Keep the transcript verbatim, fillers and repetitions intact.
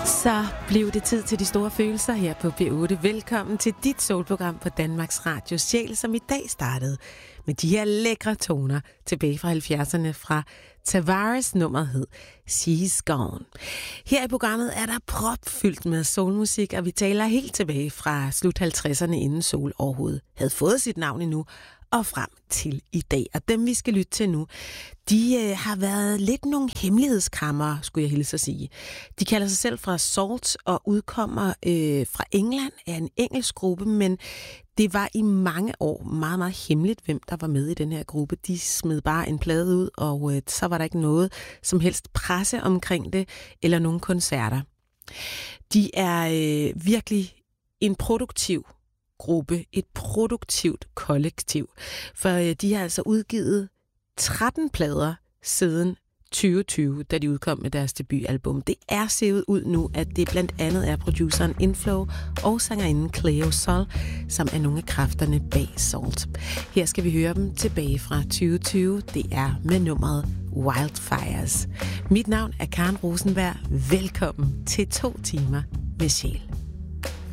Så blev det tid til de store følelser her på P otte. Velkommen til dit soulprogram på Danmarks Radio Sjæl, som i dag startede med de her lækre toner tilbage fra halvfjerdserne fra Tavares. Nummeret hed She's Gone. Her i programmet er der propfyldt med soulmusik, og vi taler helt tilbage fra slut halvtredserne, inden soul overhovedet havde fået sit navn endnu, og frem til i dag. Og dem, vi skal lytte til nu, de øh, har været lidt nogle hemmelighedskrammer, skulle jeg hilse at sige. De kalder sig selv fra Salt og udkommer øh, fra England, er en engelsk gruppe, men det var i mange år meget, meget hemmeligt, hvem der var med i den her gruppe. De smed bare en plade ud, og øh, så var der ikke noget som helst presse omkring det, eller nogen koncerter. De er øh, virkelig en produktiv gruppe, et produktivt kollektiv. For øh, de har altså udgivet tretten plader siden tyve tyve, da de udkom med deres debutalbum. Det er set ud nu, at det blandt andet er produceren Inflow og sangerinden Cleo Sol, som er nogle af kræfterne bag Salt. Her skal vi høre dem tilbage fra tyve tyve. Det er med nummeret Wildfires. Mit navn er Karen Rosenberg. Velkommen til to timer med sjæl.